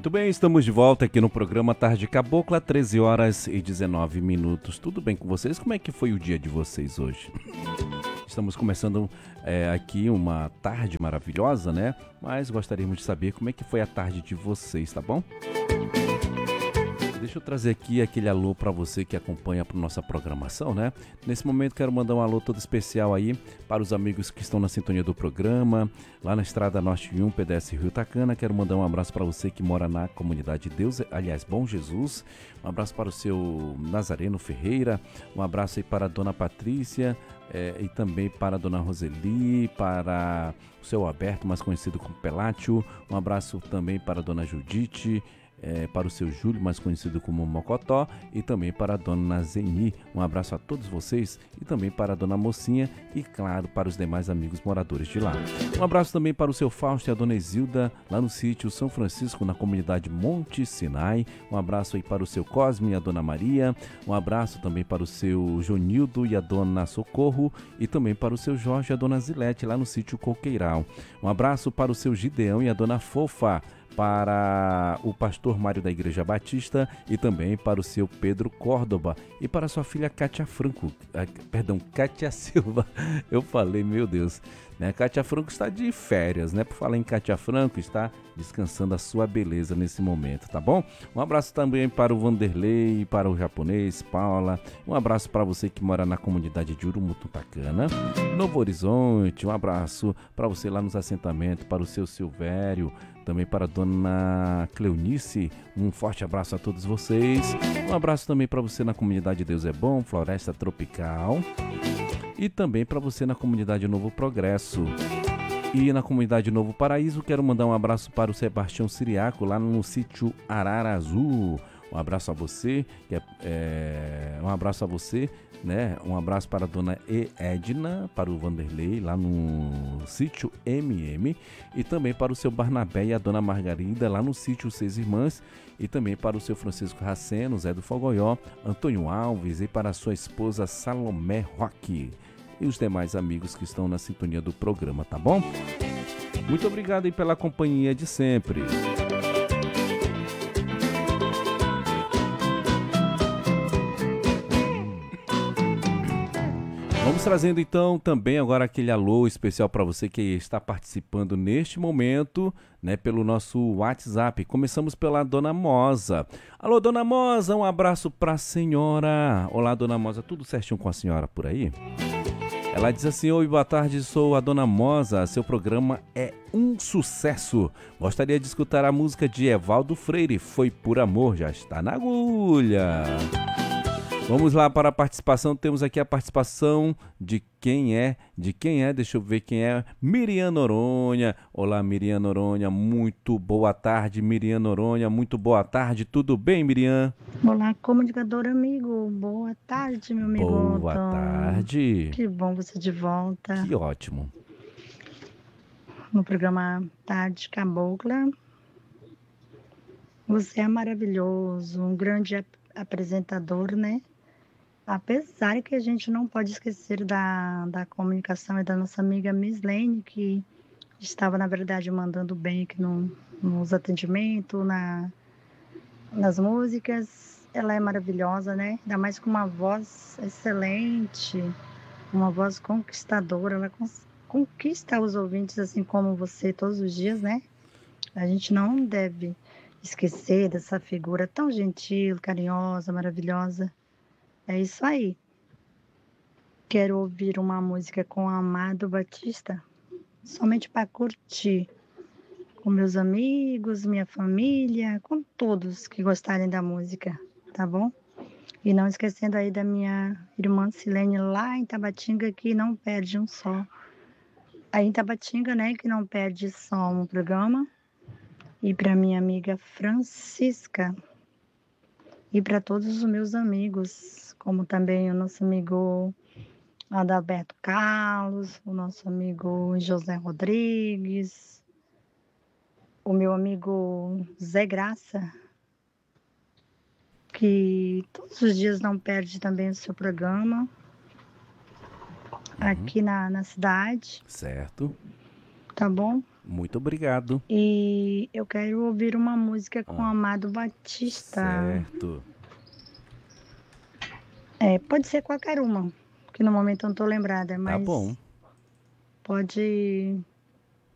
Muito bem, estamos de volta aqui no programa Tarde Cabocla, 13 horas e 19 minutos. Tudo bem com vocês? Como é que foi o dia de vocês hoje? Estamos começando aqui uma tarde maravilhosa, né? Mas gostaríamos de saber como é que foi a tarde de vocês, tá bom? Deixa eu trazer aqui aquele alô para você que acompanha a nossa programação, né? Nesse momento quero mandar um alô todo especial aí para os amigos que estão na sintonia do programa, lá na Estrada Norte 1, PDS Rio Tacana. Quero mandar um abraço para você que mora na comunidade Deus, aliás, Bom Jesus. Um abraço para o seu Nazareno Ferreira, um abraço aí para a dona Patrícia, e também para a dona Roseli, para o seu Alberto, mais conhecido como Pelátio. Um abraço também para a dona Judite, para o seu Júlio, mais conhecido como Mocotó, e também para a dona Zeni. Um abraço a todos vocês e também para a dona Mocinha e, claro, para os demais amigos moradores de lá. Um abraço também para o seu Fausto e a dona Isilda, lá no sítio São Francisco, na comunidade Monte Sinai. Um abraço aí para o seu Cosme e a dona Maria. Um abraço também para o seu Jonildo e a dona Socorro, e também para o seu Jorge e a dona Zilete, lá no sítio Coqueiral. Um abraço para o seu Gideão e a dona Fofa, para o pastor Mário da Igreja Batista e também para o seu Pedro Córdoba e para a sua filha Cátia Franco, Cátia Silva, eu falei, meu Deus, né? Cátia Franco está de férias, né? Por falar em Cátia Franco, está descansando a sua beleza nesse momento, tá bom? Um abraço também para o Vanderlei, para o japonês, Paula, um abraço para você que mora na comunidade de Urumututacana, Novo Horizonte, um abraço para você lá nos assentamentos, para o seu Silvério, também para a dona Cleonice, um forte abraço a todos vocês. Um abraço também para você na comunidade Deus é Bom, Floresta Tropical. E também para você na comunidade Novo Progresso. E na comunidade Novo Paraíso, quero mandar um abraço para o Sebastião Siriaco, lá no sítio Arara Azul. Um abraço a você, um abraço a você, né? Um abraço para a dona Edna, para o Vanderlei, lá no sítio MM, e também para o seu Barnabé e a dona Margarida, lá no sítio Seis Irmãs, e também para o seu Francisco Raceno, Zé do Fogoió, Antônio Alves, e para a sua esposa Salomé Roque, e os demais amigos que estão na sintonia do programa, tá bom? Muito obrigado aí pela companhia de sempre. Vamos trazendo então também agora aquele alô especial para você que está participando neste momento, né, pelo nosso WhatsApp. Começamos pela dona Moza. Alô, dona Moza, um abraço para a senhora. Olá, dona Moza, tudo certinho com a senhora por aí? Ela diz assim: oi, boa tarde, sou a dona Moza, seu programa é um sucesso. Gostaria de escutar a música de Evaldo Freire, Foi por Amor, já está na agulha. Vamos lá para a participação, temos aqui a participação de quem é, deixa eu ver quem é, Miriam Noronha. Olá, Miriam Noronha, muito boa tarde, Miriam Noronha, muito boa tarde, tudo bem, Miriam? Olá, comunicador amigo, boa tarde, meu amigo Boa Otton. tarde. Que bom você de volta. Que ótimo. No programa Tarde Cabocla. Você é maravilhoso, um grande apresentador, né? Apesar que a gente não pode esquecer da comunicação e da nossa amiga Miss Lane, que estava, na verdade, mandando bem aqui nos atendimentos, nas músicas. Ela é maravilhosa, né? Ainda mais com uma voz excelente, uma voz conquistadora. Ela conquista os ouvintes, assim como você, todos os dias, né? A gente não deve esquecer dessa figura tão gentil, carinhosa, maravilhosa. É isso aí. Quero ouvir uma música com Amado Batista, somente para curtir com meus amigos, minha família, com todos que gostarem da música, tá bom? E não esquecendo aí da minha irmã Silene lá em Tabatinga, que não perde um só. Aí em Tabatinga, né, que não perde só um programa. E para minha amiga Francisca. E para todos os meus amigos, como também o nosso amigo Adalberto Carlos, o nosso amigo José Rodrigues, o meu amigo Zé Graça, que todos os dias não perde também o seu programa aqui na cidade. Certo. Tá bom? Muito obrigado. E eu quero ouvir uma música com Ah, Amado Batista. certo. Pode ser qualquer uma, que no momento eu não tô lembrada, Tá bom. mas pode